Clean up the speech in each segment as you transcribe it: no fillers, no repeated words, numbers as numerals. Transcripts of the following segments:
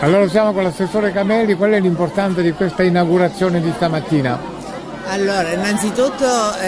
Allora siamo con l'assessore Cameli, qual è l'importanza di questa inaugurazione di stamattina? Allora, innanzitutto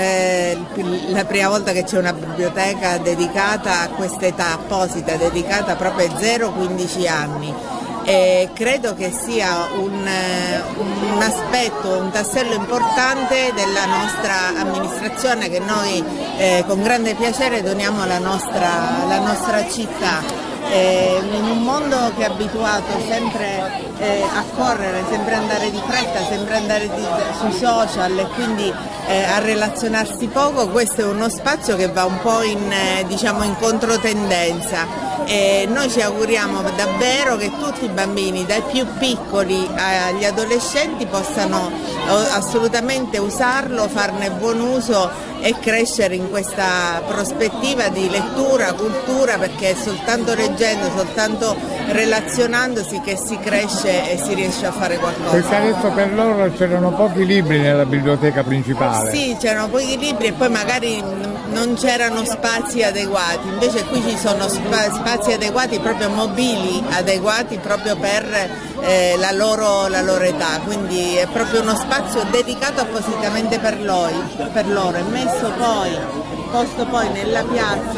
la prima volta che c'è una biblioteca dedicata a questa età apposita, dedicata proprio ai 0-15 anni. E credo che sia un aspetto, un tassello importante della nostra amministrazione che noi con grande piacere doniamo alla nostra città. In un mondo che è abituato sempre a correre, sempre andare di fretta, sempre andare sui social e quindi a relazionarsi poco, questo è uno spazio che va un po' in controtendenza. E noi ci auguriamo davvero che tutti i bambini, dai più piccoli agli adolescenti, possano assolutamente usarlo, farne buon uso e crescere in questa prospettiva di lettura, cultura, perché è soltanto leggendo, soltanto relazionandosi che si cresce e si riesce a fare qualcosa. Perché adesso per loro c'erano pochi libri nella biblioteca principale. Sì, c'erano pochi libri e poi magari non c'erano spazi adeguati, invece qui ci sono spazi adeguati, proprio mobili adeguati proprio per la loro età, quindi è proprio uno spazio dedicato appositamente per loro, è messo posto poi nella piazza,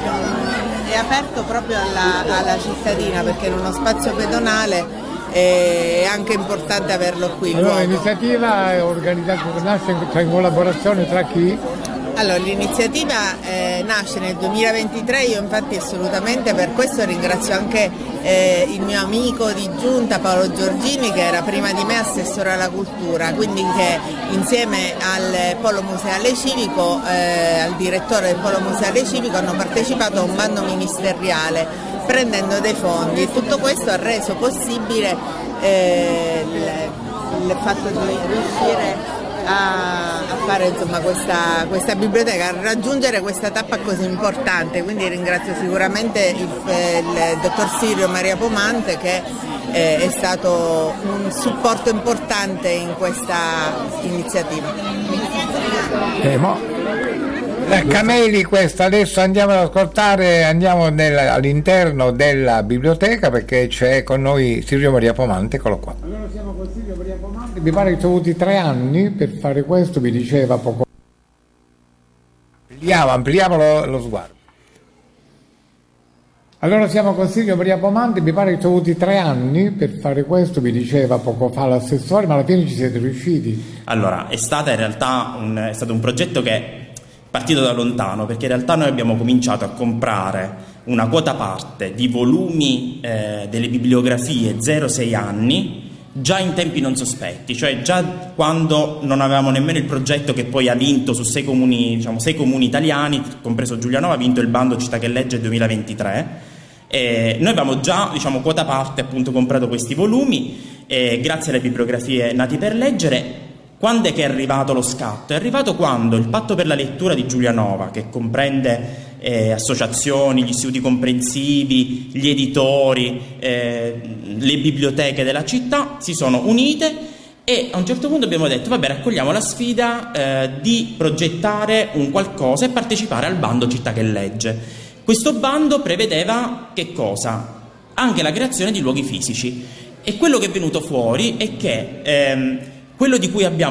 è aperto proprio alla cittadina, perché in uno spazio pedonale è anche importante averlo qui. Allora l'iniziativa è organizzata, nasce in collaborazione tra chi? Allora, l'iniziativa nasce nel 2023, io infatti assolutamente per questo ringrazio anche il mio amico di giunta Paolo Giorgini, che era prima di me assessore alla cultura, quindi che insieme al Polo Museale Civico, al direttore del Polo Museale Civico, hanno partecipato a un bando ministeriale prendendo dei fondi, e tutto questo ha reso possibile il fatto di riuscire a fare questa biblioteca, a raggiungere questa tappa così importante. Quindi ringrazio sicuramente il dottor Sirio Maria Pomante, che è stato un supporto importante in questa iniziativa. Cameli, questa adesso andiamo ad ascoltare, all'interno della biblioteca, perché c'è con noi Sirio Maria Pomante, eccolo qua. Allora siamo con Sirio Maria Pomante, mi pare che ci ho avuti 3 anni per fare questo, mi diceva poco. Ampliamo lo sguardo. Allora siamo con Sirio Maria Pomante, mi pare che ci ho avuti 3 anni per fare questo, mi diceva poco fa l'assessore, ma alla fine ci siete riusciti? Allora, è stato un progetto che è partito da lontano, perché in realtà noi abbiamo cominciato a comprare una quota parte di volumi delle bibliografie 0-6 anni già in tempi non sospetti, cioè già quando non avevamo nemmeno il progetto che poi ha vinto su 6 comuni italiani, compreso Giulianova, ha vinto il bando Città che Legge 2023. Noi avevamo già quota parte appunto comprato questi volumi, grazie alle bibliografie Nati per Leggere. Quando è che è arrivato lo scatto? È arrivato quando il Patto per la lettura di Giulianova, che comprende associazioni, gli istituti comprensivi, gli editori, le biblioteche della città, si sono unite e a un certo punto abbiamo detto: vabbè, raccogliamo la sfida di progettare un qualcosa e partecipare al bando Città che Legge. Questo bando prevedeva che cosa? Anche la creazione di luoghi fisici, e quello che è venuto fuori è che quello di cui abbiamo